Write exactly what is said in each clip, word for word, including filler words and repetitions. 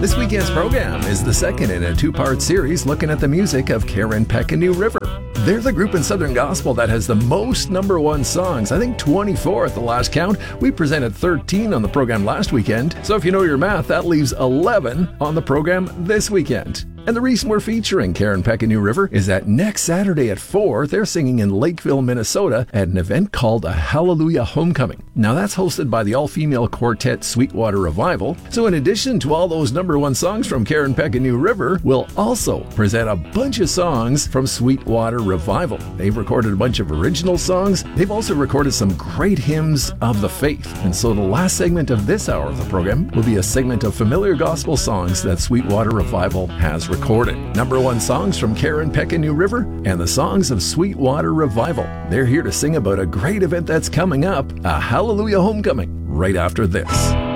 This weekend's program is the second in a two-part series looking at the music of Karen Peck and New River. They're the group in Southern Gospel that has the most number one songs. I think twenty-four at the last count. We presented thirteen on the program last weekend. So if you know your math, that leaves eleven on the program this weekend. And the reason we're featuring Karen Peck and New River is that next Saturday at four, they're singing in Lakeville, Minnesota at an event called a Hallelujah Homecoming. Now that's hosted by the all-female quartet Sweetwater Revival. So in addition to all those number one songs from Karen Peck and New River, we'll also present a bunch of songs from Sweetwater Revival. They've recorded a bunch of original songs. They've also recorded some great hymns of the faith. And so the last segment of this hour of the program will be a segment of familiar gospel songs that Sweetwater Revival has recorded. Number one songs from Karen Peck and New River and the songs of Sweetwater Revival. They're here to sing about a great event that's coming up, a Hallelujah Homecoming, right after this.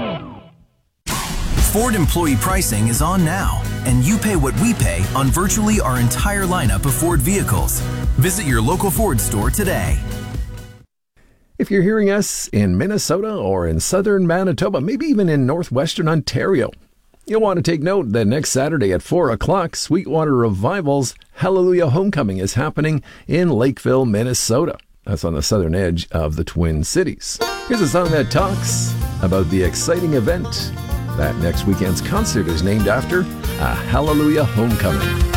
Ford employee pricing is on now, and you pay what we pay on virtually our entire lineup of Ford vehicles. Visit your local Ford store today. If you're hearing us in Minnesota or in southern Manitoba, maybe even in northwestern Ontario, you'll want to take note that next Saturday at four o'clock, Sweetwater Revival's Hallelujah Homecoming is happening in Lakeville, Minnesota. That's on the southern edge of the Twin Cities. Here's a song that talks about the exciting event that next weekend's concert is named after, a Hallelujah Homecoming.